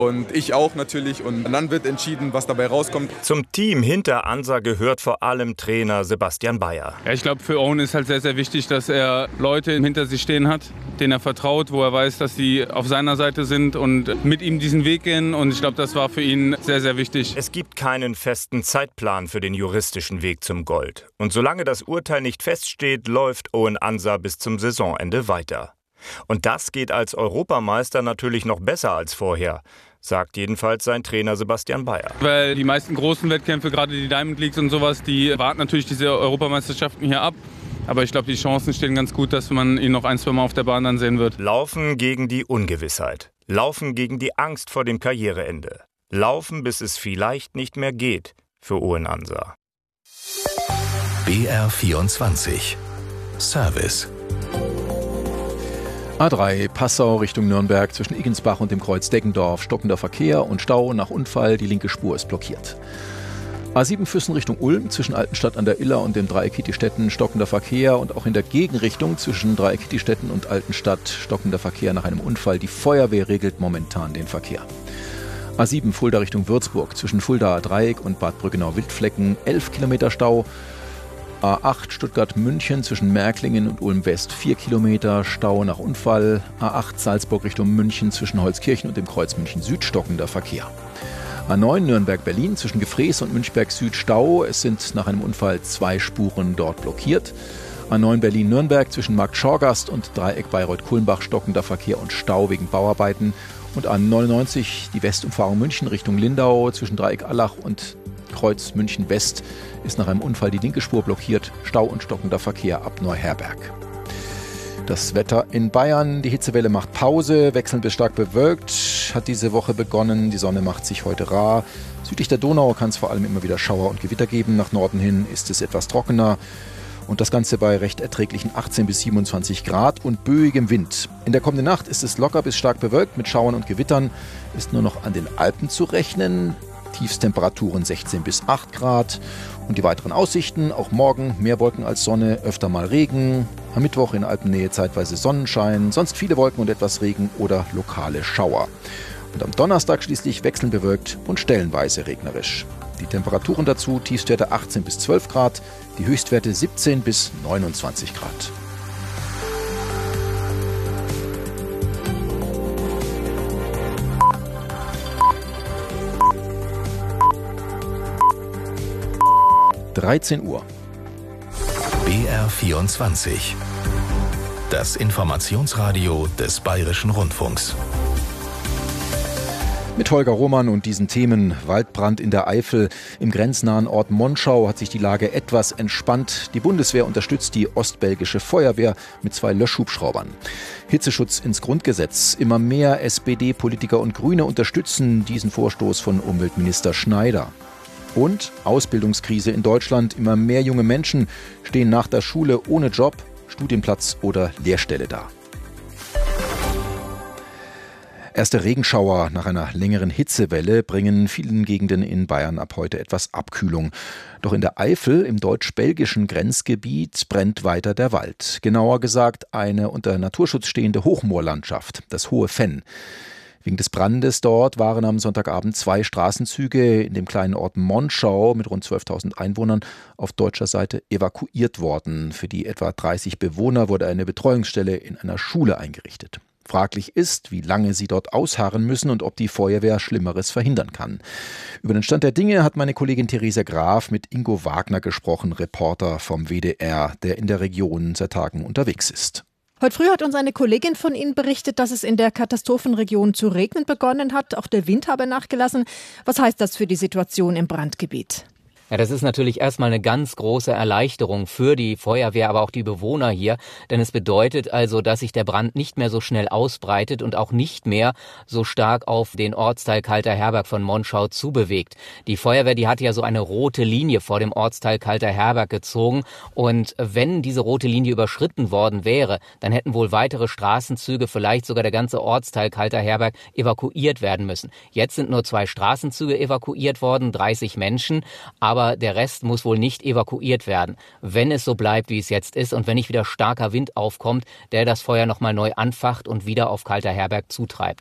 Und ich auch natürlich. Und dann wird entschieden, was dabei rauskommt. Zum Team hinter Ansa gehört vor allem Trainer Sebastian Bayer. Ja, ich glaube, für Owen ist halt sehr, sehr wichtig, dass er Leute hinter sich stehen hat, denen er vertraut, wo er weiß, dass sie auf seiner Seite sind und mit ihm diesen Weg gehen. Und ich glaube, das war für ihn sehr, sehr wichtig. Es gibt keinen festen Zeitplan für den juristischen Weg zum Gold. Und solange das Urteil nicht feststeht, läuft Owen Ansa bis zum Saisonende weiter. Und das geht als Europameister natürlich noch besser als vorher, sagt jedenfalls sein Trainer Sebastian Bayer. Weil die meisten großen Wettkämpfe, gerade die Diamond Leagues und sowas, die warten natürlich diese Europameisterschaften hier ab. Aber ich glaube, die Chancen stehen ganz gut, dass man ihn noch 1-2 Mal auf der Bahn dann sehen wird. Laufen gegen die Ungewissheit. Laufen gegen die Angst vor dem Karriereende. Laufen, bis es vielleicht nicht mehr geht für Owen Ansa. BR24 Service. A3 Passau Richtung Nürnberg zwischen Iggensbach und dem Kreuz Deggendorf. Stockender Verkehr und Stau nach Unfall. Die linke Spur ist blockiert. A7 Füssen Richtung Ulm zwischen Altenstadt an der Iller und dem Dreieck Hittistetten. Stockender Verkehr und auch in der Gegenrichtung zwischen Dreieck Hittistetten und Altenstadt. Stockender Verkehr nach einem Unfall. Die Feuerwehr regelt momentan den Verkehr. A7 Fulda Richtung Würzburg zwischen Fuldaer Dreieck und Bad Brückenau-Wildflecken. 11 Kilometer Stau. A8 Stuttgart-München zwischen Märklingen und Ulm-West 4 Kilometer Stau nach Unfall. A8 Salzburg Richtung München zwischen Holzkirchen und dem Kreuz München Süd stockender Verkehr. A9 Nürnberg-Berlin zwischen Gefrees und Münchberg Süd Stau. Es sind nach einem Unfall 2 Spuren dort blockiert. A9 Berlin-Nürnberg zwischen Markt-Schorgast und Dreieck Bayreuth-Kulmbach stockender Verkehr und Stau wegen Bauarbeiten. Und A99 die Westumfahrung München Richtung Lindau zwischen Dreieck Allach und Kreuz München West ist nach einem Unfall die linke Spur blockiert. Stau und stockender Verkehr ab Neuherberg. Das Wetter in Bayern. Die Hitzewelle macht Pause. Wechselnd bis stark bewölkt hat diese Woche begonnen. Die Sonne macht sich heute rar. Südlich der Donau kann es vor allem immer wieder Schauer und Gewitter geben. Nach Norden hin ist es etwas trockener. Und das Ganze bei recht erträglichen 18 bis 27 Grad und böigem Wind. In der kommenden Nacht ist es locker bis stark bewölkt mit Schauern und Gewittern. Ist nur noch an den Alpen zu rechnen. Tiefstemperaturen 16 bis 8 Grad. Und die weiteren Aussichten, auch morgen mehr Wolken als Sonne, öfter mal Regen. Am Mittwoch in Alpennähe zeitweise Sonnenschein, sonst viele Wolken und etwas Regen oder lokale Schauer. Und am Donnerstag schließlich wechselnd bewölkt und stellenweise regnerisch. Die Temperaturen dazu, Tiefstwerte 18 bis 12 Grad, die Höchstwerte 17 bis 29 Grad. (13 Uhr). BR24. Das Informationsradio des Bayerischen Rundfunks. Mit Holger Roman und diesen Themen. Waldbrand in der Eifel. Im grenznahen Ort Monschau hat sich die Lage etwas entspannt. Die Bundeswehr unterstützt die ostbelgische Feuerwehr mit 2 Löschhubschraubern. Hitzeschutz ins Grundgesetz. Immer mehr SPD-Politiker und Grüne unterstützen diesen Vorstoß von Umweltminister Schneider. Und Ausbildungskrise in Deutschland. Immer mehr junge Menschen stehen nach der Schule ohne Job, Studienplatz oder Lehrstelle da. Erste Regenschauer nach einer längeren Hitzewelle bringen vielen Gegenden in Bayern ab heute etwas Abkühlung. Doch in der Eifel, im deutsch-belgischen Grenzgebiet, brennt weiter der Wald. Genauer gesagt eine unter Naturschutz stehende Hochmoorlandschaft, das Hohe Fenn. Wegen des Brandes dort waren am Sonntagabend 2 Straßenzüge in dem kleinen Ort Monschau mit rund 12.000 Einwohnern auf deutscher Seite evakuiert worden. Für die etwa 30 Bewohner wurde eine Betreuungsstelle in einer Schule eingerichtet. Fraglich ist, wie lange sie dort ausharren müssen und ob die Feuerwehr Schlimmeres verhindern kann. Über den Stand der Dinge hat meine Kollegin Theresa Graf mit Ingo Wagner gesprochen, Reporter vom WDR, der in der Region seit Tagen unterwegs ist. Heute früh hat uns eine Kollegin von Ihnen berichtet, dass es in der Katastrophenregion zu regnen begonnen hat. Auch der Wind habe nachgelassen. Was heißt das für die Situation im Brandgebiet? Ja, das ist natürlich erstmal eine ganz große Erleichterung für die Feuerwehr, aber auch die Bewohner hier. Denn es bedeutet also, dass sich der Brand nicht mehr so schnell ausbreitet und auch nicht mehr so stark auf den Ortsteil Kalter Herberg von Monschau zubewegt. Die Feuerwehr, die hat ja so eine rote Linie vor dem Ortsteil Kalter Herberg gezogen. Und wenn diese rote Linie überschritten worden wäre, dann hätten wohl weitere Straßenzüge, vielleicht sogar der ganze Ortsteil Kalter Herberg, evakuiert werden müssen. Jetzt sind nur 2 Straßenzüge evakuiert worden, 30 Menschen, aber der Rest muss wohl nicht evakuiert werden, wenn es so bleibt, wie es jetzt ist und wenn nicht wieder starker Wind aufkommt, der das Feuer nochmal neu anfacht und wieder auf Kalter Herberg zutreibt.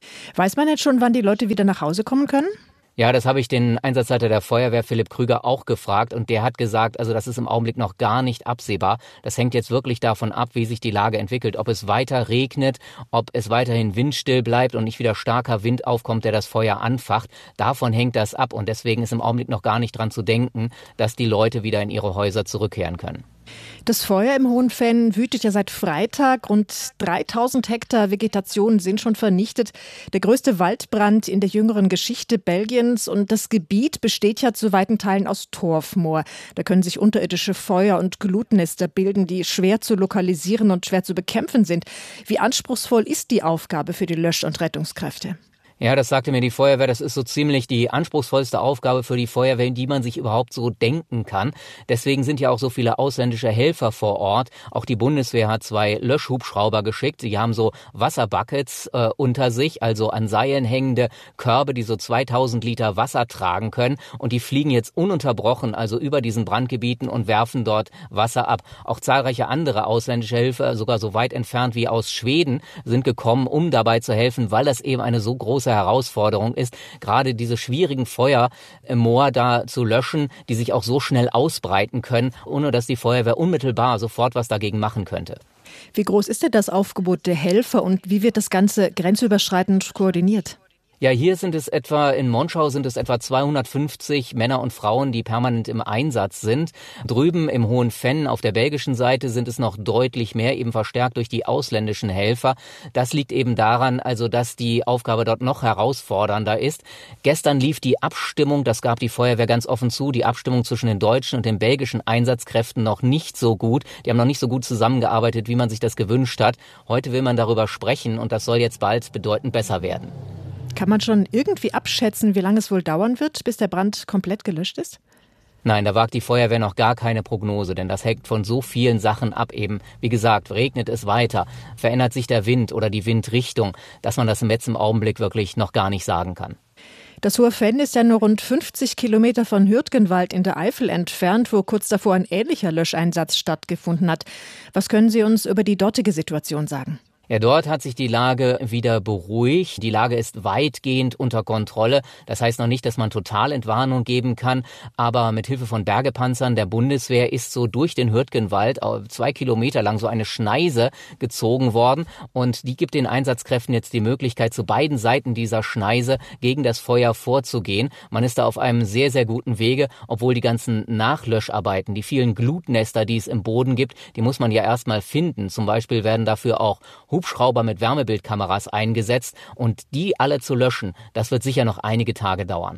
Weiß man jetzt schon, wann die Leute wieder nach Hause kommen können? Ja, das habe ich den Einsatzleiter der Feuerwehr, Philipp Krüger, auch gefragt. Und der hat gesagt, also das ist im Augenblick noch gar nicht absehbar. Das hängt jetzt wirklich davon ab, wie sich die Lage entwickelt. Ob es weiter regnet, ob es weiterhin windstill bleibt und nicht wieder starker Wind aufkommt, der das Feuer anfacht. Davon hängt das ab. Und deswegen ist im Augenblick noch gar nicht dran zu denken, dass die Leute wieder in ihre Häuser zurückkehren können. Das Feuer im Hohen Venn wütet ja seit Freitag. Rund 3000 Hektar Vegetation sind schon vernichtet. Der größte Waldbrand in der jüngeren Geschichte Belgiens. Und das Gebiet besteht ja zu weiten Teilen aus Torfmoor. Da können sich unterirdische Feuer- und Glutnester bilden, die schwer zu lokalisieren und schwer zu bekämpfen sind. Wie anspruchsvoll ist die Aufgabe für die Lösch- und Rettungskräfte? Ja, das sagte mir die Feuerwehr, das ist so ziemlich die anspruchsvollste Aufgabe für die Feuerwehr, die man sich überhaupt so denken kann. Deswegen sind ja auch so viele ausländische Helfer vor Ort. Auch die Bundeswehr hat 2 Löschhubschrauber geschickt. Die haben so Wasserbuckets unter sich, also an Seilen hängende Körbe, die so 2000 Liter Wasser tragen können. Und die fliegen jetzt ununterbrochen, also über diesen Brandgebieten und werfen dort Wasser ab. Auch zahlreiche andere ausländische Helfer, sogar so weit entfernt wie aus Schweden, sind gekommen, um dabei zu helfen, weil das eben eine so große Herausforderung ist, gerade diese schwierigen Feuer im Moor da zu löschen, die sich auch so schnell ausbreiten können, ohne dass die Feuerwehr unmittelbar sofort was dagegen machen könnte. Wie groß ist denn das Aufgebot der Helfer und wie wird das Ganze grenzüberschreitend koordiniert? Ja, hier in Monschau sind es etwa 250 Männer und Frauen, die permanent im Einsatz sind. Drüben im Hohen Venn auf der belgischen Seite sind es noch deutlich mehr, eben verstärkt durch die ausländischen Helfer. Das liegt eben daran, also dass die Aufgabe dort noch herausfordernder ist. Gestern lief die Abstimmung, das gab die Feuerwehr ganz offen zu, die Abstimmung zwischen den deutschen und den belgischen Einsatzkräften noch nicht so gut. Die haben noch nicht so gut zusammengearbeitet, wie man sich das gewünscht hat. Heute will man darüber sprechen und das soll jetzt bald bedeutend besser werden. Kann man schon irgendwie abschätzen, wie lange es wohl dauern wird, bis der Brand komplett gelöscht ist? Nein, da wagt die Feuerwehr noch gar keine Prognose, denn das hängt von so vielen Sachen ab eben. Wie gesagt, regnet es weiter, verändert sich der Wind oder die Windrichtung, dass man das jetzt im Augenblick wirklich noch gar nicht sagen kann. Das Hohe Venn ist ja nur rund 50 Kilometer von Hürtgenwald in der Eifel entfernt, wo kurz davor ein ähnlicher Löscheinsatz stattgefunden hat. Was können Sie uns über die dortige Situation sagen? Ja, dort hat sich die Lage wieder beruhigt. Die Lage ist weitgehend unter Kontrolle. Das heißt noch nicht, dass man Totalentwarnung geben kann, aber mit Hilfe von Bergepanzern der Bundeswehr ist so durch den Hürtgenwald 2 Kilometer lang so eine Schneise gezogen worden und die gibt den Einsatzkräften jetzt die Möglichkeit, zu beiden Seiten dieser Schneise gegen das Feuer vorzugehen. Man ist da auf einem sehr, sehr guten Wege, obwohl die ganzen Nachlöscharbeiten, die vielen Glutnester, die es im Boden gibt, die muss man ja erstmal finden. Zum Beispiel werden dafür auch Hubschrauber mit Wärmebildkameras eingesetzt und die alle zu löschen, das wird sicher noch einige Tage dauern.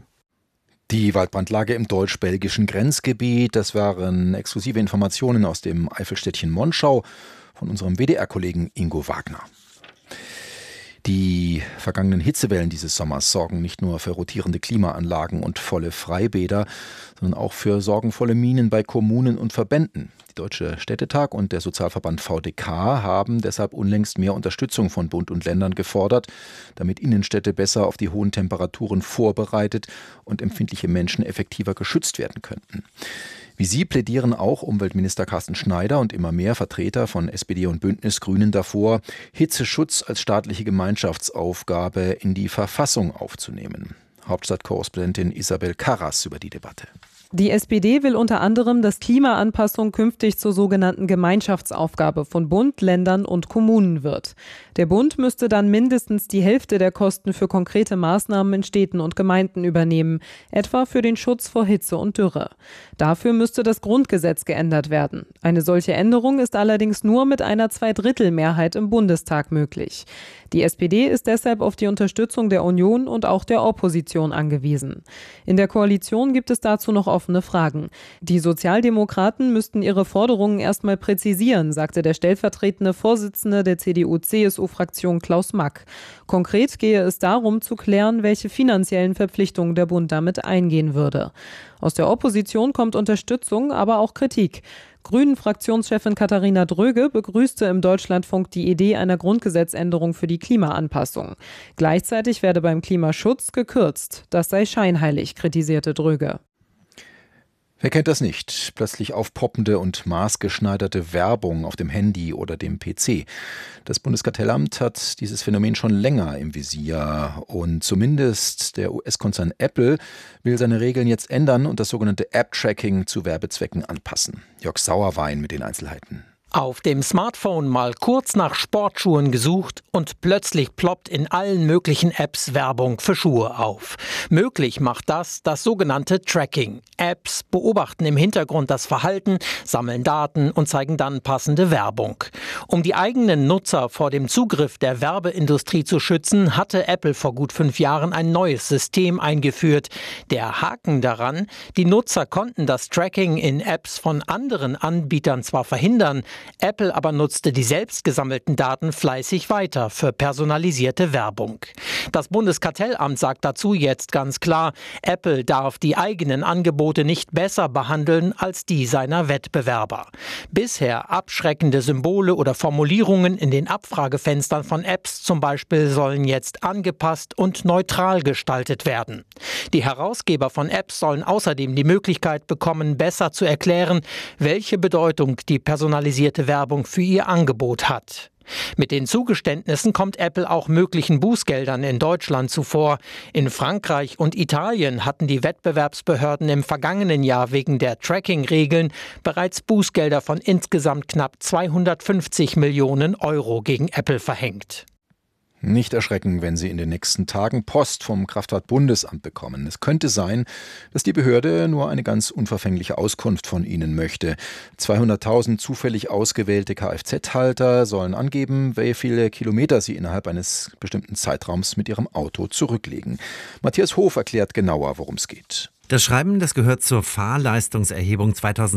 Die Waldbrandlage im deutsch-belgischen Grenzgebiet, das waren exklusive Informationen aus dem Eifelstädtchen Monschau von unserem WDR-Kollegen Ingo Wagner. Die vergangenen Hitzewellen dieses Sommers sorgen nicht nur für rotierende Klimaanlagen und volle Freibäder, sondern auch für sorgenvolle Mienen bei Kommunen und Verbänden. Der Deutsche Städtetag und der Sozialverband VDK haben deshalb unlängst mehr Unterstützung von Bund und Ländern gefordert, damit Innenstädte besser auf die hohen Temperaturen vorbereitet und empfindliche Menschen effektiver geschützt werden könnten. Wie sie plädieren auch Umweltminister Carsten Schneider und immer mehr Vertreter von SPD und Bündnis-Grünen davor, Hitzeschutz als staatliche Gemeinschaftsaufgabe in die Verfassung aufzunehmen. Hauptstadtkorrespondentin Isabel Karras über die Debatte. Die SPD will unter anderem, dass Klimaanpassung künftig zur sogenannten Gemeinschaftsaufgabe von Bund, Ländern und Kommunen wird. Der Bund müsste dann mindestens die Hälfte der Kosten für konkrete Maßnahmen in Städten und Gemeinden übernehmen, etwa für den Schutz vor Hitze und Dürre. Dafür müsste das Grundgesetz geändert werden. Eine solche Änderung ist allerdings nur mit einer Zweidrittelmehrheit im Bundestag möglich. Die SPD ist deshalb auf die Unterstützung der Union und auch der Opposition angewiesen. In der Koalition gibt es dazu noch offene Fragen. Die Sozialdemokraten müssten ihre Forderungen erstmal präzisieren, sagte der stellvertretende Vorsitzende der CDU-CSU-Fraktion Klaus Mack. Konkret gehe es darum zu klären, welche finanziellen Verpflichtungen der Bund damit eingehen würde. Aus der Opposition kommt Unterstützung, aber auch Kritik. Grünen-Fraktionschefin Katharina Dröge begrüßte im Deutschlandfunk die Idee einer Grundgesetzänderung für die Klimaanpassung. Gleichzeitig werde beim Klimaschutz gekürzt. Das sei scheinheilig, kritisierte Dröge. Wer kennt das nicht? Plötzlich aufpoppende und maßgeschneiderte Werbung auf dem Handy oder dem PC. Das Bundeskartellamt hat dieses Phänomen schon länger im Visier und zumindest der US-Konzern Apple will seine Regeln jetzt ändern und das sogenannte App-Tracking zu Werbezwecken anpassen. Jörg Sauerwein mit den Einzelheiten. Auf dem Smartphone mal kurz nach Sportschuhen gesucht und plötzlich ploppt in allen möglichen Apps Werbung für Schuhe auf. Möglich macht das sogenannte Tracking. Apps beobachten im Hintergrund das Verhalten, sammeln Daten und zeigen dann passende Werbung. Um die eigenen Nutzer vor dem Zugriff der Werbeindustrie zu schützen, hatte Apple vor gut 5 Jahren ein neues System eingeführt. Der Haken daran: Die Nutzer konnten das Tracking in Apps von anderen Anbietern zwar verhindern, Apple aber nutzte die selbst gesammelten Daten fleißig weiter für personalisierte Werbung. Das Bundeskartellamt sagt dazu jetzt ganz klar, Apple darf die eigenen Angebote nicht besser behandeln als die seiner Wettbewerber. Bisher abschreckende Symbole oder Formulierungen in den Abfragefenstern von Apps zum Beispiel sollen jetzt angepasst und neutral gestaltet werden. Die Herausgeber von Apps sollen außerdem die Möglichkeit bekommen, besser zu erklären, welche Bedeutung die personalisierte Werbung für ihr Angebot hat. Mit den Zugeständnissen kommt Apple auch möglichen Bußgeldern in Deutschland zuvor. In Frankreich und Italien hatten die Wettbewerbsbehörden im vergangenen Jahr wegen der Tracking-Regeln bereits Bußgelder von insgesamt knapp 250 Millionen Euro gegen Apple verhängt. Nicht erschrecken, wenn Sie in den nächsten Tagen Post vom Kraftfahrt-Bundesamt bekommen. Es könnte sein, dass die Behörde nur eine ganz unverfängliche Auskunft von Ihnen möchte. 200.000 zufällig ausgewählte Kfz-Halter sollen angeben, wie viele Kilometer sie innerhalb eines bestimmten Zeitraums mit ihrem Auto zurücklegen. Matthias Hof erklärt genauer, worum es geht. Das Schreiben, das gehört zur Fahrleistungserhebung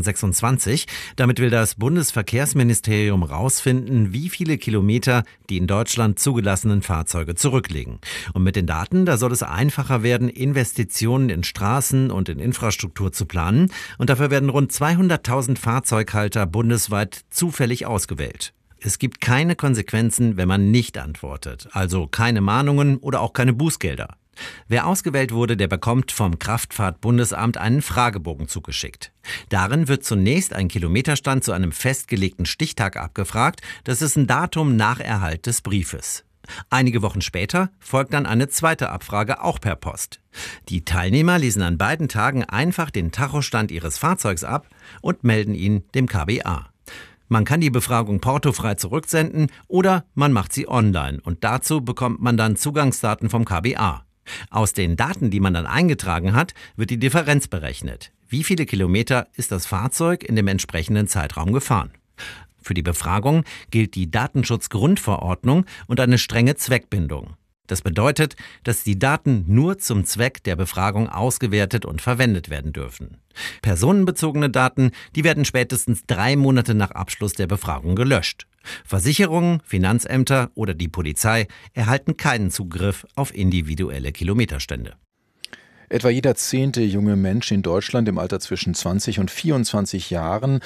2026. Damit will das Bundesverkehrsministerium rausfinden, wie viele Kilometer die in Deutschland zugelassenen Fahrzeuge zurücklegen. Und mit den Daten, da soll es einfacher werden, Investitionen in Straßen und in Infrastruktur zu planen. Und dafür werden rund 200.000 Fahrzeughalter bundesweit zufällig ausgewählt. Es gibt keine Konsequenzen, wenn man nicht antwortet. Also keine Mahnungen oder auch keine Bußgelder. Wer ausgewählt wurde, der bekommt vom Kraftfahrt-Bundesamt einen Fragebogen zugeschickt. Darin wird zunächst ein Kilometerstand zu einem festgelegten Stichtag abgefragt. Das ist ein Datum nach Erhalt des Briefes. Einige Wochen später folgt dann eine zweite Abfrage, auch per Post. Die Teilnehmer lesen an beiden Tagen einfach den Tachostand ihres Fahrzeugs ab und melden ihn dem KBA. Man kann die Befragung portofrei zurücksenden oder man macht sie online und dazu bekommt man dann Zugangsdaten vom KBA. Aus den Daten, die man dann eingetragen hat, wird die Differenz berechnet. Wie viele Kilometer ist das Fahrzeug in dem entsprechenden Zeitraum gefahren? Für die Befragung gilt die Datenschutzgrundverordnung und eine strenge Zweckbindung. Das bedeutet, dass die Daten nur zum Zweck der Befragung ausgewertet und verwendet werden dürfen. Personenbezogene Daten, die werden spätestens 3 Monate nach Abschluss der Befragung gelöscht. Versicherungen, Finanzämter oder die Polizei erhalten keinen Zugriff auf individuelle Kilometerstände. Etwa jeder 10. junge Mensch in Deutschland im Alter zwischen 20 und 24 Jahren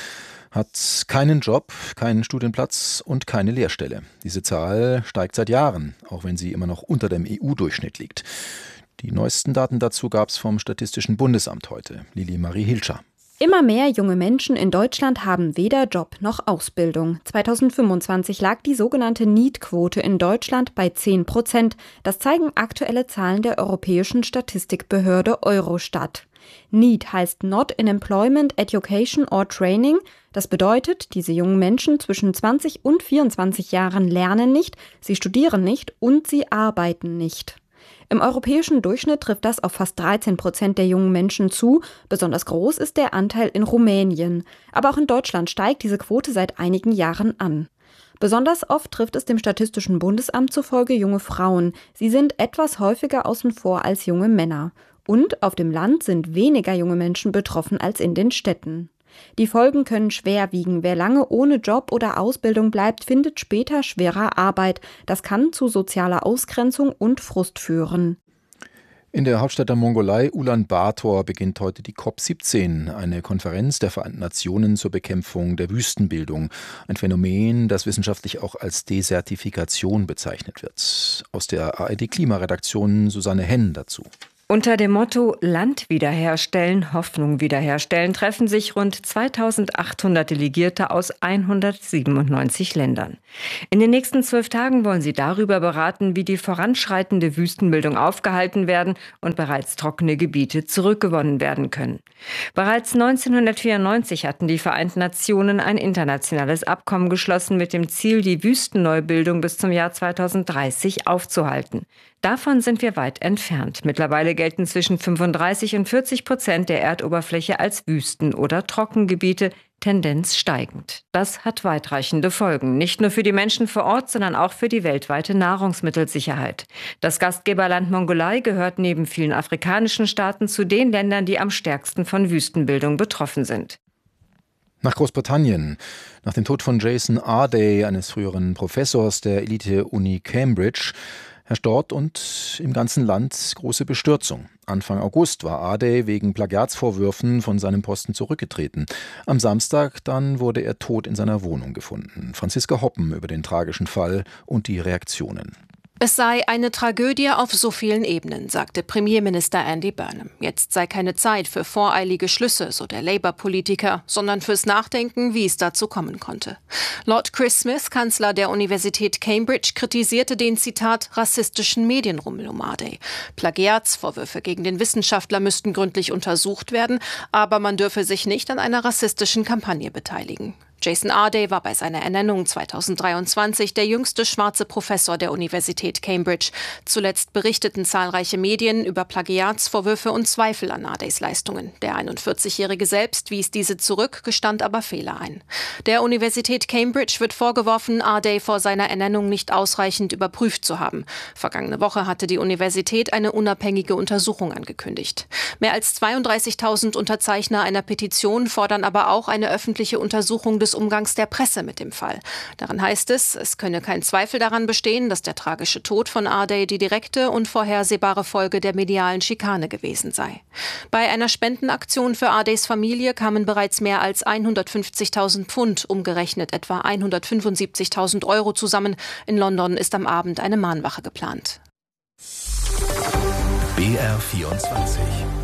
hat keinen Job, keinen Studienplatz und keine Lehrstelle. Diese Zahl steigt seit Jahren, auch wenn sie immer noch unter dem EU-Durchschnitt liegt. Die neuesten Daten dazu gab es vom Statistischen Bundesamt heute. Lili Marie Hilscher. Immer mehr junge Menschen in Deutschland haben weder Job noch Ausbildung. 2025 lag die sogenannte NEET-Quote in Deutschland bei 10%. Das zeigen aktuelle Zahlen der europäischen Statistikbehörde Eurostat. NEET heißt Not in Employment, Education or Training. Das bedeutet, diese jungen Menschen zwischen 20 und 24 Jahren lernen nicht, sie studieren nicht und sie arbeiten nicht. Im europäischen Durchschnitt trifft das auf fast 13% der jungen Menschen zu. Besonders groß ist der Anteil in Rumänien. Aber auch in Deutschland steigt diese Quote seit einigen Jahren an. Besonders oft trifft es dem Statistischen Bundesamt zufolge junge Frauen. Sie sind etwas häufiger außen vor als junge Männer. Und auf dem Land sind weniger junge Menschen betroffen als in den Städten. Die Folgen können schwer wiegen. Wer lange ohne Job oder Ausbildung bleibt, findet später schwerer Arbeit. Das kann zu sozialer Ausgrenzung und Frust führen. In der Hauptstadt der Mongolei, Ulaanbaatar, beginnt heute die COP17, eine Konferenz der Vereinten Nationen zur Bekämpfung der Wüstenbildung. Ein Phänomen, das wissenschaftlich auch als Desertifikation bezeichnet wird. Aus der ARD-Klimaredaktion Susanne Henn dazu. Unter dem Motto Land wiederherstellen, Hoffnung wiederherstellen treffen sich rund 2800 Delegierte aus 197 Ländern. In den nächsten 12 Tagen wollen sie darüber beraten, wie die voranschreitende Wüstenbildung aufgehalten werden und bereits trockene Gebiete zurückgewonnen werden können. Bereits 1994 hatten die Vereinten Nationen ein internationales Abkommen geschlossen mit dem Ziel, die Wüstenneubildung bis zum Jahr 2030 aufzuhalten. Davon sind wir weit entfernt. Mittlerweile gelten zwischen 35 und 40% der Erdoberfläche als Wüsten- oder Trockengebiete, Tendenz steigend. Das hat weitreichende Folgen, nicht nur für die Menschen vor Ort, sondern auch für die weltweite Nahrungsmittelsicherheit. Das Gastgeberland Mongolei gehört neben vielen afrikanischen Staaten zu den Ländern, die am stärksten von Wüstenbildung betroffen sind. Nach Großbritannien. Nach dem Tod von Jason Arday, eines früheren Professors der Elite-Uni Cambridge, herrscht dort und im ganzen Land große Bestürzung. Anfang August war Arday wegen Plagiatsvorwürfen von seinem Posten zurückgetreten. Am Samstag dann wurde er tot in seiner Wohnung gefunden. Franziska Hoppen über den tragischen Fall und die Reaktionen. Es sei eine Tragödie auf so vielen Ebenen, sagte Premierminister Andy Burnham. Jetzt sei keine Zeit für voreilige Schlüsse, so der Labour-Politiker, sondern fürs Nachdenken, wie es dazu kommen konnte. Lord Chris Smith, Kanzler der Universität Cambridge, kritisierte den, Zitat, rassistischen Medienrummel um Arday. Plagiatsvorwürfe gegen den Wissenschaftler müssten gründlich untersucht werden, aber man dürfe sich nicht an einer rassistischen Kampagne beteiligen. Jason Arday war bei seiner Ernennung 2023 der jüngste schwarze Professor der Universität Cambridge. Zuletzt berichteten zahlreiche Medien über Plagiatsvorwürfe und Zweifel an Ardays Leistungen. Der 41-Jährige selbst wies diese zurück, gestand aber Fehler ein. Der Universität Cambridge wird vorgeworfen, Arday vor seiner Ernennung nicht ausreichend überprüft zu haben. Vergangene Woche hatte die Universität eine unabhängige Untersuchung angekündigt. Mehr als 32.000 Unterzeichner einer Petition fordern aber auch eine öffentliche Untersuchung des Umgangs der Presse mit dem Fall. Darin heißt es, es könne kein Zweifel daran bestehen, dass der tragische Tod von Arday die direkte und vorhersehbare Folge der medialen Schikane gewesen sei. Bei einer Spendenaktion für Ardays Familie kamen bereits mehr als 150.000 Pfund, umgerechnet etwa 175.000 Euro zusammen. In London ist am Abend eine Mahnwache geplant. BR24